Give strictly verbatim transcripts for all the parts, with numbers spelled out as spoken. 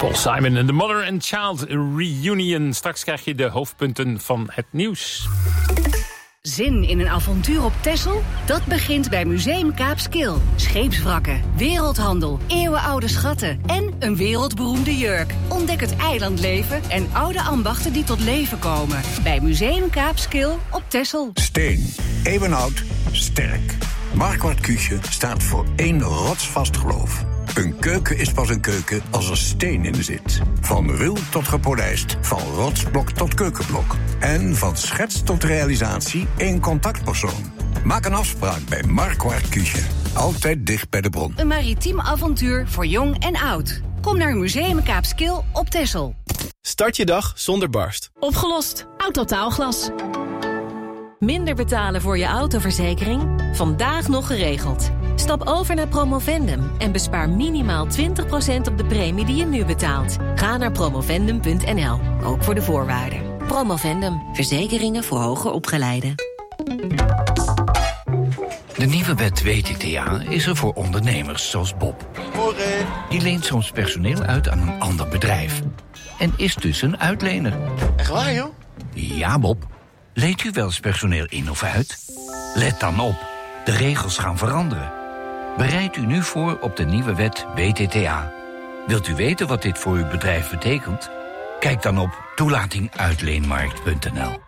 Paul Simon en de Mother and Child Reunion. Straks krijg je de hoofdpunten van het nieuws. Zin in een avontuur op Texel? Dat begint bij Museum Kaapskil. Scheepswrakken, wereldhandel, eeuwenoude schatten en een wereldberoemde jurk. Ontdek het eilandleven en oude ambachten die tot leven komen. Bij Museum Kaapskil op Texel. Steen, eeuwenoud, sterk. Marquardt Küche staat voor één rotsvast geloof. Een keuken is pas een keuken als er steen in zit. Van ruw tot gepolijst, van rotsblok tot keukenblok. En van schets tot realisatie één contactpersoon. Maak een afspraak bij Marquardt Küche. Altijd dicht bij de bron. Een maritiem avontuur voor jong en oud. Kom naar Museum Kaapskil op Texel. Start je dag zonder barst. Opgelost. Autotaalglas. Minder betalen voor je autoverzekering? Vandaag nog geregeld. Stap over naar Promovendum en bespaar minimaal twintig procent op de premie die je nu betaalt. Ga naar promovendum punt n l, ook voor de voorwaarden. Promovendum, verzekeringen voor hoger opgeleiden. De nieuwe wet W T T A is er voor ondernemers zoals Bob. Morgen. Die leent soms personeel uit aan een ander bedrijf. En is dus een uitlener. Echt waar, joh? Ja, Bob. Leent u wel eens personeel in of uit? Let dan op. De regels gaan veranderen. Bereid u nu voor op de nieuwe wet W T T A. Wilt u weten wat dit voor uw bedrijf betekent? Kijk dan op toelating uitleenmarkt punt n l.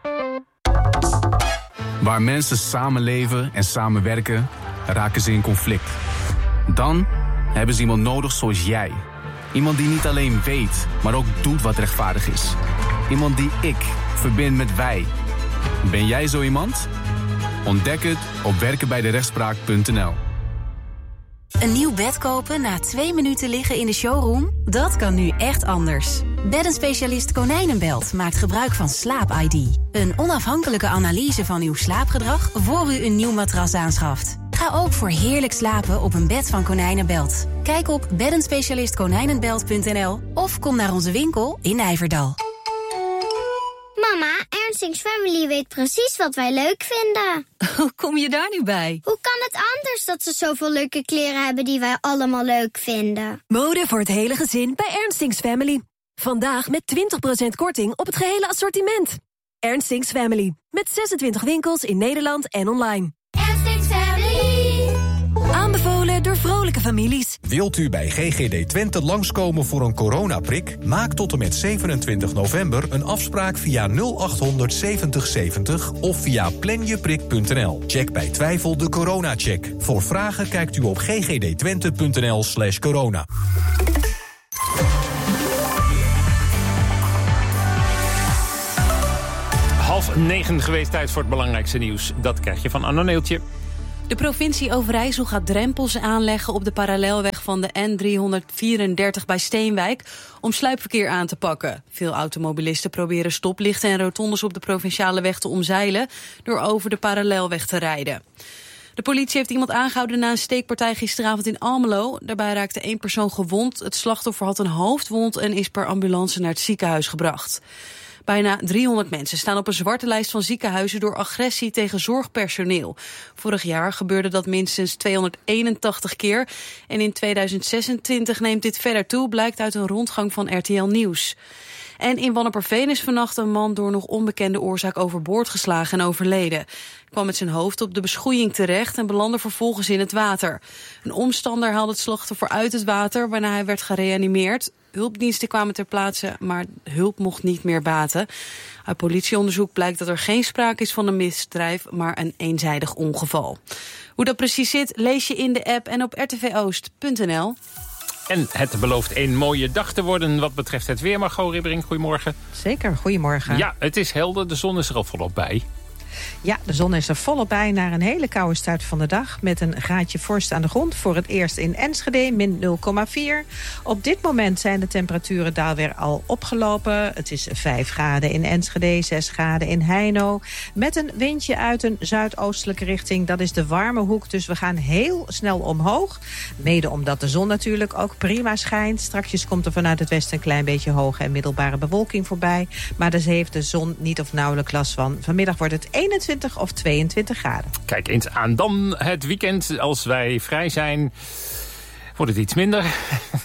Waar mensen samenleven en samenwerken, raken ze in conflict. Dan hebben ze iemand nodig zoals jij. Iemand die niet alleen weet, maar ook doet wat rechtvaardig is. Iemand die ik verbind met wij. Ben jij zo iemand? Ontdek het op werken bij de rechtspraak punt n l. Een nieuw bed kopen na twee minuten liggen in de showroom? Dat kan nu echt anders. Beddenspecialist Konijnenbelt maakt gebruik van Slaap I D. Een onafhankelijke analyse van uw slaapgedrag voor u een nieuw matras aanschaft. Ga ook voor heerlijk slapen op een bed van Konijnenbelt. Kijk op beddenspecialist konijnenbelt punt n l of kom naar onze winkel in Nijverdal. Mama, Ernstings Family weet precies wat wij leuk vinden. Hoe kom je daar nu bij? Hoe kan het anders dat ze zoveel leuke kleren hebben die wij allemaal leuk vinden? Mode voor het hele gezin bij Ernstings Family. Vandaag met twintig procent korting op het gehele assortiment. Ernstings Family. Met zesentwintig winkels in Nederland en online. Ernstings Family. Aanbevolen door vrolijke families. Wilt u bij G G D Twente langskomen voor een coronaprik? Maak tot en met zevenentwintig november een afspraak via nul achthonderd zeventig zeventig of via planjeprik punt n l. Check bij twijfel de coronacheck. Voor vragen kijkt u op ggdtwente punt n l slash corona. Half negen geweest, tijd voor het belangrijkste nieuws. Dat krijg je van Anno Neeltje. De provincie Overijssel gaat drempels aanleggen op de parallelweg van de N driehonderdvierendertig bij Steenwijk om sluipverkeer aan te pakken. Veel automobilisten proberen stoplichten en rotondes op de provinciale weg te omzeilen door over de parallelweg te rijden. De politie heeft iemand aangehouden na een steekpartij gisteravond in Almelo. Daarbij raakte één persoon gewond. Het slachtoffer had een hoofdwond en is per ambulance naar het ziekenhuis gebracht. Bijna driehonderd mensen staan op een zwarte lijst van ziekenhuizen door agressie tegen zorgpersoneel. Vorig jaar gebeurde dat minstens tweehonderdeenentachtig keer. En in tweeduizend zesentwintig neemt dit verder toe, blijkt uit een rondgang van R T L Nieuws. En in Wanneperveen is vannacht een man door nog onbekende oorzaak overboord geslagen en overleden. Hij kwam met zijn hoofd op de beschoeiing terecht en belandde vervolgens in het water. Een omstander haalde het slachtoffer uit het water, waarna hij werd gereanimeerd. Hulpdiensten kwamen ter plaatse, maar hulp mocht niet meer baten. Uit politieonderzoek blijkt dat er geen sprake is van een misdrijf, maar een eenzijdig ongeval. Hoe dat precies zit, lees je in de app en op r t v oost punt n l. En het belooft een mooie dag te worden wat betreft het weer. Margot Ribbering, goedemorgen. Zeker, goedemorgen. Ja, het is helder, de zon is er al volop bij. Ja, de zon is er volop bij naar een hele koude start van de dag. Met een graadje vorst aan de grond. Voor het eerst in Enschede, min nul komma vier. Op dit moment zijn de temperaturen daar weer al opgelopen. Het is vijf graden in Enschede, zes graden in Heino. Met een windje uit een zuidoostelijke richting. Dat is de warme hoek, dus we gaan heel snel omhoog. Mede omdat de zon natuurlijk ook prima schijnt. Strakjes komt er vanuit het westen een klein beetje hoge en middelbare bewolking voorbij. Maar daar heeft de zon niet of nauwelijks last van. Vanmiddag wordt het eenentwintig of tweeëntwintig graden. Kijk eens aan. Dan het weekend. Als wij vrij zijn, wordt het iets minder.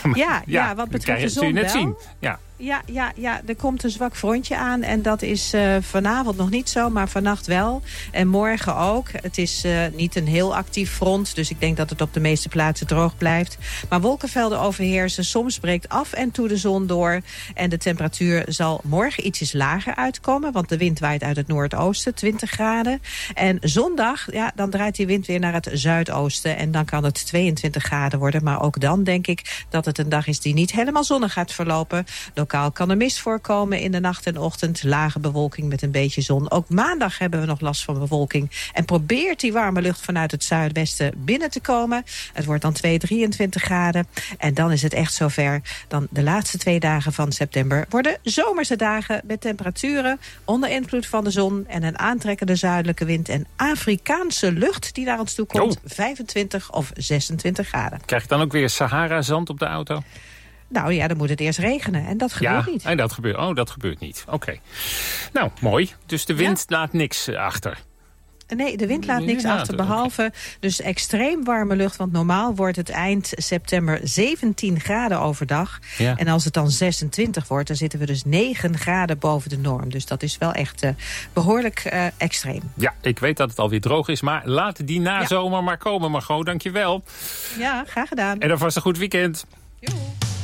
Ja, ja, ja, wat betreft de zon je net wel. zien. Ja. Ja, ja, ja, er komt een zwak frontje aan en dat is uh, vanavond nog niet zo, maar vannacht wel. En morgen ook. Het is uh, niet een heel actief front, dus ik denk dat het op de meeste plaatsen droog blijft. Maar wolkenvelden overheersen, soms breekt af en toe de zon door. En de temperatuur zal morgen ietsjes lager uitkomen, want de wind waait uit het noordoosten, twintig graden. En zondag, ja, dan draait die wind weer naar het zuidoosten en dan kan het tweeëntwintig graden worden. Maar ook dan denk ik dat het een dag is die niet helemaal zonnig gaat verlopen. Lokaal kan er mist voorkomen in de nacht en ochtend. Lage bewolking met een beetje zon. Ook maandag hebben we nog last van bewolking. En probeert die warme lucht vanuit het zuidwesten binnen te komen. Het wordt dan twee, drieëntwintig graden. En dan is het echt zover. Dan de laatste twee dagen van september worden zomerse dagen met temperaturen onder invloed van de zon en een aantrekkende zuidelijke wind en Afrikaanse lucht die naar ons toe komt. Oh. vijfentwintig of zesentwintig graden. Krijg je dan ook weer Sahara-zand op de auto? Nou ja, dan moet het eerst regenen. En dat gebeurt ja, niet. En dat gebeurt, oh, dat gebeurt niet. Oké. Okay. Nou, mooi. Dus de wind ja. laat niks achter. Nee, de wind laat niks achter, behalve dus extreem warme lucht. Want normaal wordt het eind september zeventien graden overdag. Ja. En als het dan zesentwintig wordt, dan zitten we dus negen graden boven de norm. Dus dat is wel echt uh, behoorlijk uh, extreem. Ja, ik weet dat het alweer droog is, maar laat die nazomer ja. maar komen, Margot. Dank je wel. Ja, graag gedaan. En alvast een goed weekend. Joe.